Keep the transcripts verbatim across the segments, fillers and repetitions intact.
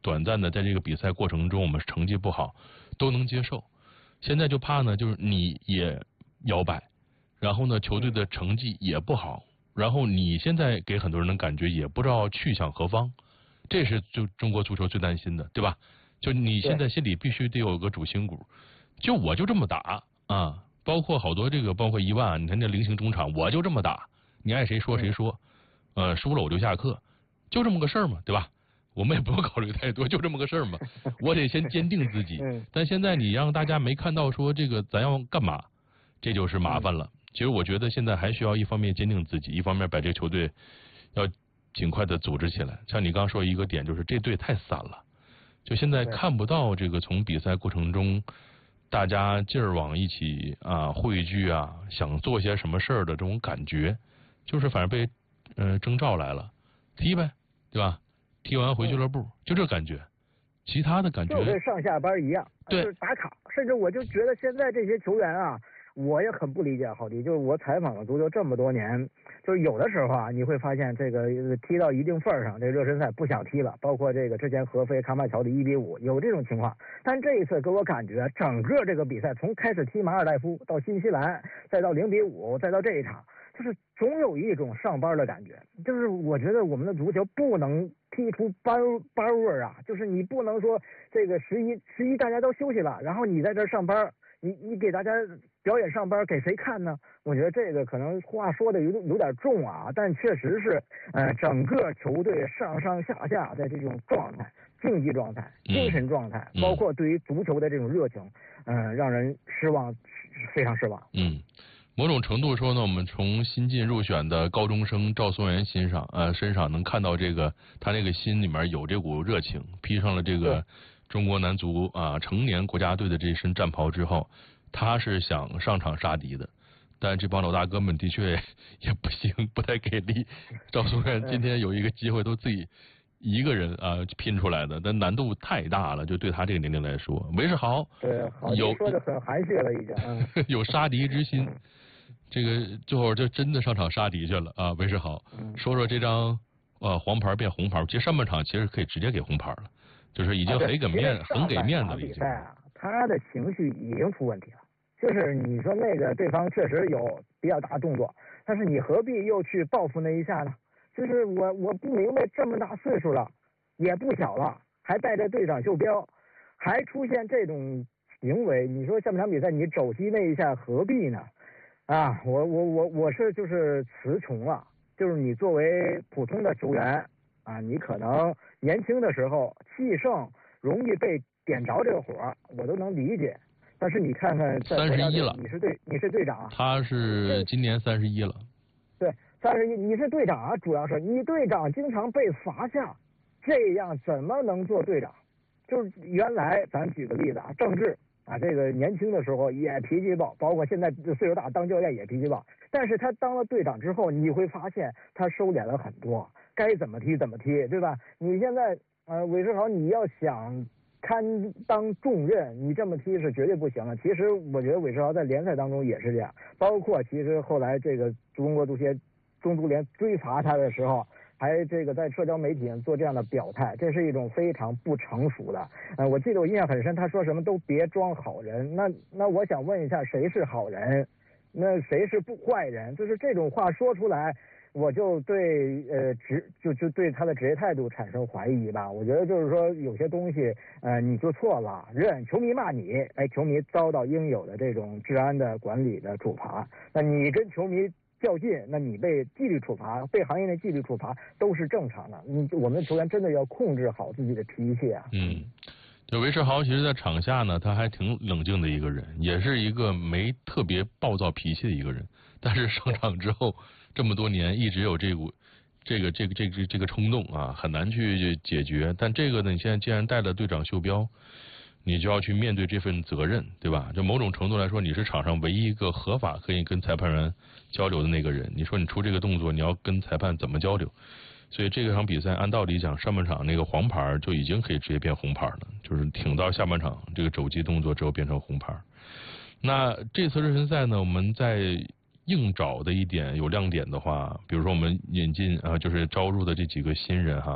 短暂的在这个比赛过程中我们成绩不好都能接受。现在就怕呢，就是你也摇摆，然后呢球队的成绩也不好，然后你现在给很多人的感觉也不知道去向何方，这是就中国足球最担心的，对吧？就你现在心里必须得有个主心骨，就我就这么打啊，包括好多这个，包括伊万，你看这菱形中场，我就这么打，你爱谁说谁说，呃，输了我就下课，就这么个事儿嘛，对吧？我们也不用考虑太多，就这么个事儿嘛。我得先坚定自己。但现在你让大家没看到说这个咱要干嘛，这就是麻烦了。其实我觉得现在还需要一方面坚定自己，一方面把这个球队要尽快的组织起来。像你刚说一个点，就是这队太散了，就现在看不到这个从比赛过程中大家劲儿往一起啊汇聚啊，想做些什么事儿的这种感觉，就是反正被呃征召来了，踢呗，对吧？踢完回俱乐部，就这感觉，其他的感觉就跟上下班一样， 对， 就是打卡。甚至我就觉得现在这些球员啊，我也很不理解，郝迪，就是我采访了足球这么多年，就是有的时候啊，你会发现这个踢到一定份儿上，这热身赛不想踢了，包括这个之前合肥卡马乔的一比五有这种情况。但这一次给我感觉，整个这个比赛从开始踢马尔代夫到新西兰，再到零比五，再到这一场，就是总有一种上班的感觉。就是我觉得我们的足球不能踢出班班味儿啊，就是你不能说这个十一十一大家都休息了，然后你在这上班，你你给大家表演上班给谁看呢？我觉得这个可能话说的有有点重啊，但确实是呃整个球队上上下下的这种状态、竞技状态、精神状态， 嗯、 包括对于足球的这种热情，嗯、呃，让人失望，非常失望。 嗯。某种程度说呢，我们从新晋入选的高中生赵松元身上，呃，身上能看到这个他那个心里面有这股热情，披上了这个中国男足啊成年国家队的这身战袍之后，他是想上场杀敌的，但这帮老大哥们的确也不行，不太给力。赵松元今天有一个机会都自己一个人啊拼出来的，但难度太大了，就对他这个年龄来说，韦世豪有说的很含蓄了已经，嗯、 有杀敌之心。这个最后就真的上场杀敌去了啊！韦世豪，说说这张呃黄牌变红牌，其实上半场其实可以直接给红牌了，就是已经很给面、啊、很给面子了已经。 啊，他的情绪已经出问题了。就是你说那个对方确实有比较大动作，但是你何必又去报复那一下呢？就是我我不明白，这么大岁数了，也不小了，还带着队长袖标，还出现这种行为，你说下半场比赛你肘击那一下何必呢？啊，我我我我是就是词穷了，就是你作为普通的球员啊，你可能年轻的时候气盛，容易被点着这个火，我都能理解。但是你看看， 三十一了， 你是队你是队长， 他是今年三十一了， 对，三十一，你是队长啊，主要是你队长经常被罚下，这样怎么能做队长？就是原来咱举个例子啊，郑智。啊，这个年轻的时候也脾气暴，包括现在岁数大当教练也脾气暴。但是他当了队长之后，你会发现他收敛了很多，该怎么踢怎么踢，对吧？你现在呃，韦世豪，你要想堪当重任，你这么踢是绝对不行的。其实我觉得韦世豪在联赛当中也是这样，包括其实后来这个中国足协中足联追罚他的时候。还这个在社交媒体上做这样的表态，这是一种非常不成熟的。呃，我记得我印象很深，他说什么都别装好人。那那我想问一下，谁是好人？那谁是不坏人？就是这种话说出来，我就对呃职就就对他的职业态度产生怀疑吧。我觉得就是说有些东西呃你就错了，认球迷骂你，哎，球迷遭到应有的这种治安的管理的处罚。那你跟球迷较劲，那你被纪律处罚，被行业内纪律处罚都是正常的。嗯，我们的球员真的要控制好自己的脾气啊。 嗯，就韦世豪，其实在场下呢，他还挺冷静的一个人，也是一个没特别暴躁脾气的一个人。但是上场之后这么多年，一直有这股这个这个这个这个冲动啊，很难去解决。但这个呢，你现在既然带了队长袖标，你就要去面对这份责任，对吧？就某种程度来说，你是场上唯一一个合法可以跟裁判员交流的那个人。你说你出这个动作，你要跟裁判怎么交流？所以这场比赛按道理讲，上半场那个黄牌就已经可以直接变红牌了，就是挺到下半场这个肘击动作之后变成红牌。那这次热身赛呢，我们在硬找的一点有亮点的话，比如说我们引进啊、呃，就是招入的这几个新人哈，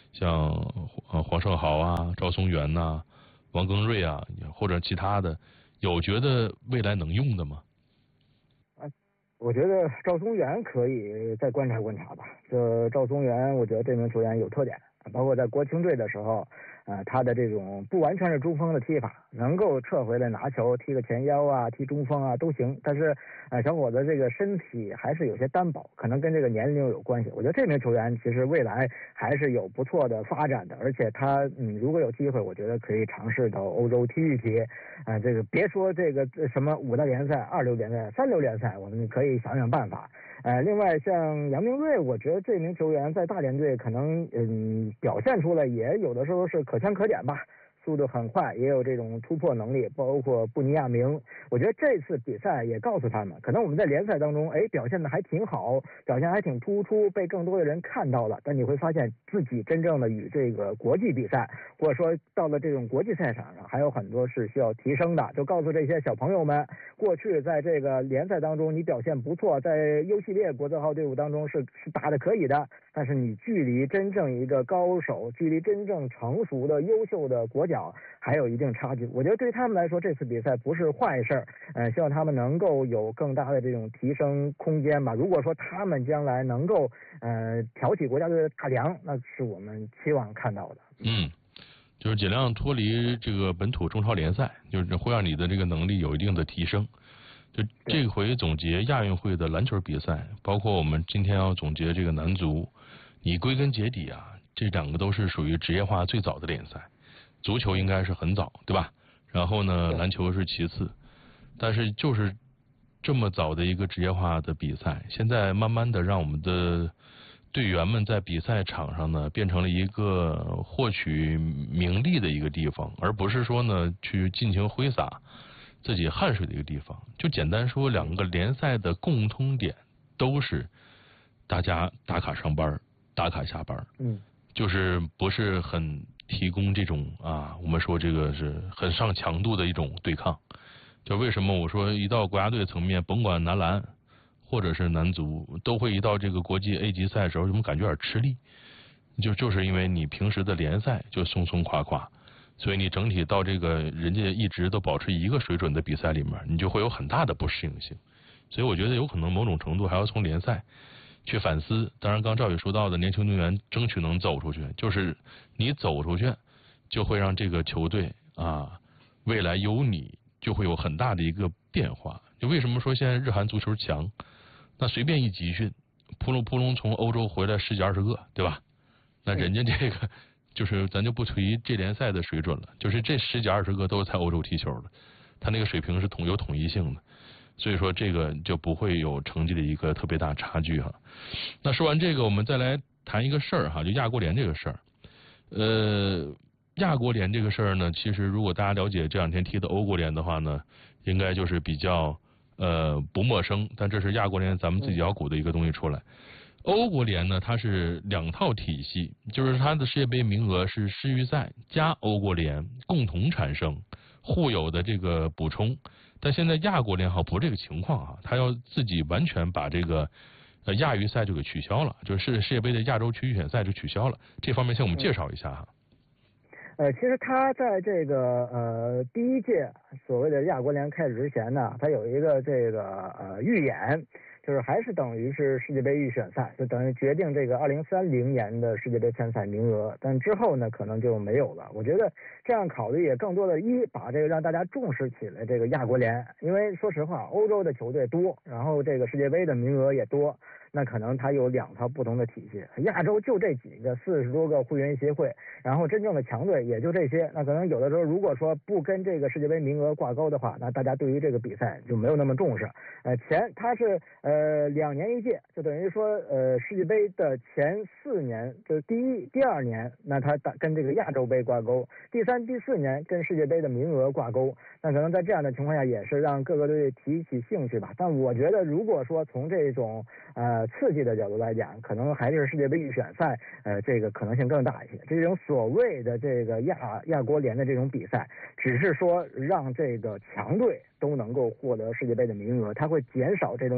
像呃黄胜豪啊、赵松元呐、啊、王庚瑞啊，或者其他的，有觉得未来能用的吗？ 啊，我觉得赵松元可以再观察观察吧。这赵松元，我觉得这名球员有特点，包括在国青队的时候，呃，他的这种不完全是中锋的踢法，能够撤回来拿球，踢个前腰啊，踢中锋啊都行。但是，呃，小伙子这个身体还是有些单薄，可能跟这个年龄有关系。我觉得这名球员其实未来还是有不错的发展的，而且他嗯，如果有机会，我觉得可以尝试到欧洲踢一踢。啊、呃，这个别说这个什么五大联赛、二流联赛、三流联赛，我们可以想想办法。呃，另外像杨明瑞，我觉得这名球员在大连队可能嗯表现出来也有的时候是可圈可点吧。速度很快，也有这种突破能力，包括布尼亚明。我觉得这次比赛也告诉他们，可能我们在联赛当中，哎，表现的还挺好，表现还挺突出，被更多的人看到了。但你会发现自己真正的与这个国际比赛，或者说到了这种国际赛场上，还有很多是需要提升的。就告诉这些小朋友们，过去在这个联赛当中你表现不错，在 U 系列国字号队伍当中是是打的可以的，但是你距离真正一个高手，距离真正成熟的优秀的国脚还有一定差距。我觉得对他们来说，这次比赛不是坏事儿，呃，希望他们能够有更大的这种提升空间吧。如果说他们将来能够呃挑起国家队的大梁，那是我们期望看到的。 嗯，就是尽量脱离这个本土中超联赛，就是会让你的这个能力有一定的提升。就这回总结亚运会的篮球比赛，包括我们今天要总结这个男足，你归根结底啊，这两个都是属于职业化最早的联赛。足球应该是很早，对吧？然后呢，篮球是其次，但是就是这么早的一个职业化的比赛，现在慢慢的让我们的队员们在比赛场上呢，变成了一个获取名利的一个地方，而不是说呢去尽情挥洒自己汗水的一个地方。就简单说，两个联赛的共通点都是大家打卡上班、打卡下班， 嗯， 就是不是很提供这种啊，我们说这个是很上强度的一种对抗。就为什么我说一到国家队层面，甭管男篮或者是男足，都会一到这个国际 A 级赛的时候，我们感觉有点吃力，就就是因为你平时的联赛就松松垮垮，所以你整体到这个人家一直都保持一个水准的比赛里面，你就会有很大的不适应性。所以我觉得有可能某种程度还要从联赛去反思。当然，刚赵宇说到的年轻球员争取能走出去，就是你走出去，就会让这个球队啊，未来有你就会有很大的一个变化。就为什么说现在日韩足球强？那随便一集训，扑隆扑隆从欧洲回来十几二十个，对吧？那人家这个就是咱就不提这联赛的水准了，就是这十几二十个都是在欧洲踢球的，他那个水平是统有统一性的。所以说这个就不会有成绩的一个特别大差距哈。那说完这个，我们再来谈一个事儿哈，就亚国联这个事儿。呃，亚国联这个事儿呢，其实如果大家了解这两天踢的欧国联的话呢，应该就是比较呃不陌生。但这是亚国联咱们自己要鼓的一个东西出来。欧国联呢，它是两套体系，就是它的世界杯名额是世预赛加欧国联共同产生，互有的这个补充。但现在亚国联好不是这个情况啊，他要自己完全把这个呃亚预赛就给取消了，就是世界杯的亚洲区预选赛就取消了。这方面向我们介绍一下哈。 呃，其实他在这个呃第一届所谓的亚国联开始之前呢，他有一个这个呃预演，就是还是等于是世界杯预选赛，就等于决定这个二零三零年的世界杯参赛名额。但之后呢，可能就没有了。我觉得这样考虑也更多的一把这个让大家重视起来这个亚国联，因为说实话，欧洲的球队多，然后这个世界杯的名额也多。那可能它有两套不同的体系，亚洲就这几个四十多个会员协会，然后真正的强队也就这些。那可能有的时候如果说不跟这个世界杯名额挂钩的话，那大家对于这个比赛就没有那么重视。呃，前它是呃两年一届，就等于说呃世界杯的前四年，就是第一、第二年，那它跟这个亚洲杯挂钩；第三、第四年跟世界杯的名额挂钩。那可能在这样的情况下，也是让各个队提起兴趣吧。但我觉得，如果说从这种呃刺激的角度来讲，可能还是世界杯预选赛，呃，这个可能性更大一些。这种所谓的这个亚亚国联的这种比赛，只是说让这个强队都能够获得世界杯的名额，它会减少这种所谓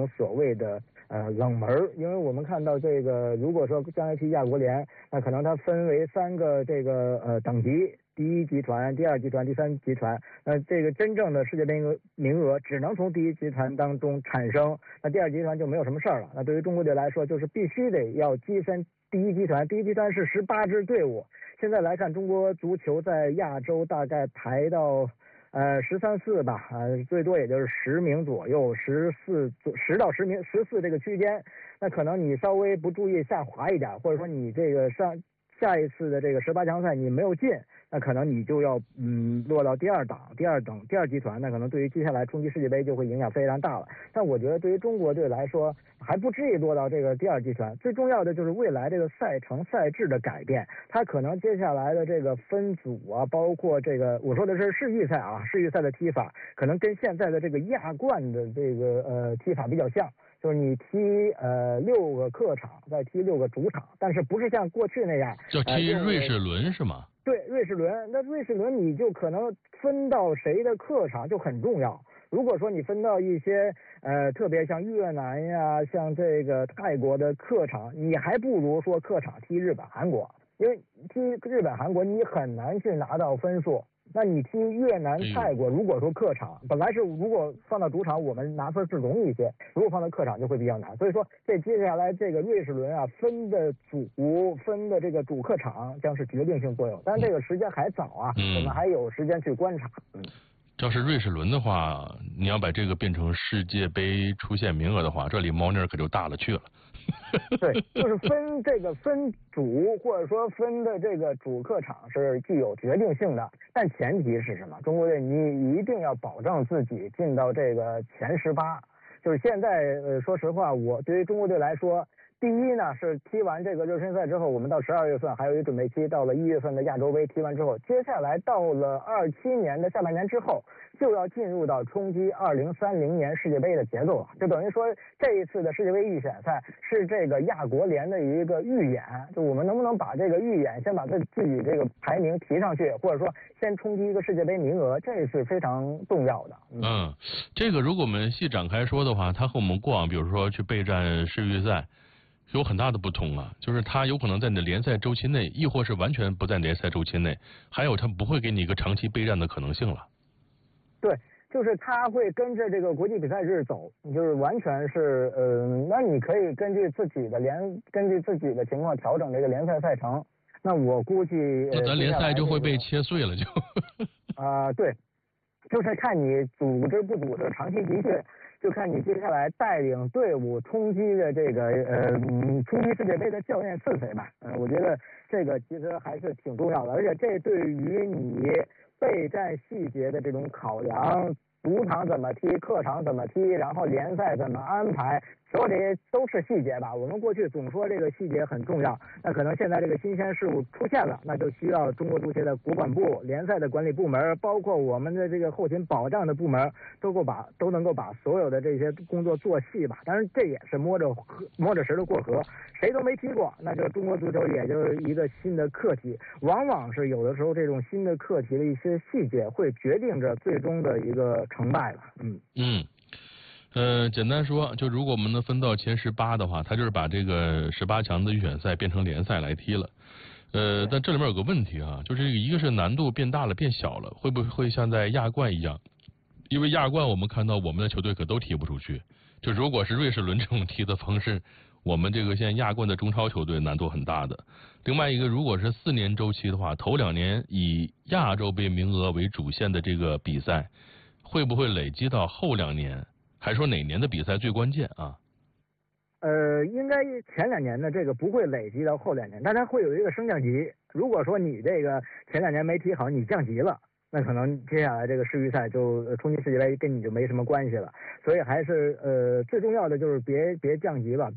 谓的呃冷门，因为我们看到这个，如果说将来去亚国联，那可能它分为三个这个呃等级。第一集团、第二集团、第三集团，那这个真正的世界杯名额只能从第一集团当中产生，那第二集团就没有什么事儿了。那对于中国队来说，就是必须得要跻身第一集团。第一集团是十八支队伍，现在来看，中国足球在亚洲大概排到呃十三四吧，呃最多也就是十名左右，十四十到十名十四这个区间。那可能你稍微不注意下滑一点，或者说你这个上下一次的这个十八强赛你没有进。那可能你就要嗯落到第二档、第二等、第二集团，那可能对于接下来冲击世界杯就会影响非常大了。但我觉得对于中国队来说，还不至于落到这个第二集团。最重要的就是未来这个赛程赛制的改变，它可能接下来的这个分组啊，包括这个我说的是世预赛啊，世预赛的踢法可能跟现在的这个亚冠的这个呃踢法比较像。就是你踢呃六个客场，再踢六个主场，但是不是像过去那样叫踢瑞士轮是吗？ 对，瑞士轮，那瑞士轮你就可能分到谁的客场就很重要。如果说你分到一些呃特别像越南呀、像这个泰国的客场，你还不如说客场踢日本、韩国，因为踢日本、韩国你很难去拿到分数。那你踢越南、泰国，如果说客场本来是如果放到主场我们拿分是容易一些，如果放到客场就会比较难。所以说这接下来这个瑞士轮啊分的组分的这个主客场将是决定性作用，但是这个时间还早啊， 嗯、 我们还有时间去观察。嗯， 要是瑞士轮的话，你要把这个变成世界杯出线名额的话，这里猫腻可就大了去了。 对，就是分这个分组或者说分的这个主客场是具有决定性的，但前提是什么？中国队你一定要保证自己进到这个前十八。就是现在呃，说实话，我对于中国队来说，第一呢是踢完这个热身赛之后，我们到十二月份还有一准备期，到了一月份的亚洲杯踢完之后，接下来到了二七年的下半年之后，就要进入到冲击二零三零年世界杯的节奏了。就等于说这一次的世界杯预选赛是这个亚国联的一个预演，就我们能不能把这个预演先把自自己这个排名提上去，或者说先冲击一个世界杯名额，这是非常重要的。 嗯，嗯这个如果我们细展开说的话，它和我们过往比如说去备战世预赛有很大的不同啊，就是它有可能在你的联赛周期内，亦或是完全不在联赛周期内，还有它不会给你一个长期备战的可能性了。 对，就是它会跟着这个国际比赛日走，就是完全是呃，那你可以根据自己的联，根据自己的情况调整这个联赛赛程。那我估计， 那咱联赛就会被切碎了就。 啊、呃，对，就是看你组织不组织长期集训。就看你接下来带领队伍冲击的这个呃冲击世界杯的教练是谁吧？呃，我觉得这个其实还是挺重要的，而且这对于你备战细节的这种考量，主场怎么踢，客场怎么踢，然后联赛怎么安排，所有这些都是细节吧。我们过去总说这个细节很重要，那可能现在这个新鲜事物出现了，那就需要中国足协的国管部、联赛的管理部门，包括我们的这个后勤保障的部门，都够把都能够把所有的这些工作做细吧。当然这也是摸着河摸着石头过河，谁都没踢过，那就中国足球也就是一个新的课题。往往是有的时候这种新的课题的一些细节会决定着最终的一个成败吧。嗯嗯。呃，简单说，就如果我们能分到前十八的话，他就是把这个十八强的预选赛变成联赛来踢了。呃，但这里面有个问题啊，就是一个是难度变大了、变小了，会不会像在亚冠一样？因为亚冠我们看到我们的球队可都踢不出去。就如果是瑞士轮这种踢的方式，我们这个现在亚冠的中超球队难度很大的。另外一个，如果是四年周期的话，头两年以亚洲杯名额为主线的这个比赛，会不会累积到后两年？还说哪年的比赛最关键啊？ 呃，应该前两年的这个不会累积到后两年，但它会有一个升降级。如果说你这个前两年没踢好，你降级了，那可能接下来这个世预赛就冲击世界杯跟你就没什么关系了。所以还是呃最重要的就是别别降级吧，别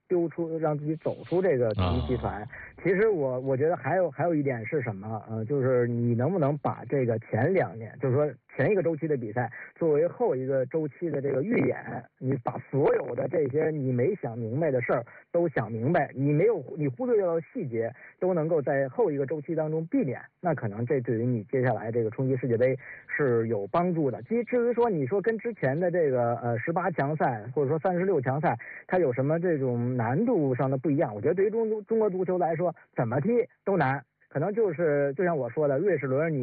丢出，让自己走出这个同一集团。 啊、 其实我我觉得还有还有一点是什么？呃，就是你能不能把这个前两年，就是说前一个周期的比赛作为后一个周期的这个预演，你把所有的这些你没想明白的事儿都想明白，你没有你忽略掉的细节都能够在后一个周期当中避免，那可能这对于你接下来这个冲击世界杯是有帮助的。至至于说你说跟之前的这个呃十八强赛或者说三十六强赛，它有什么这种难度上的不一样？我觉得对于中中国足球来说，怎么踢都难，可能就是就像我说的，瑞士轮你。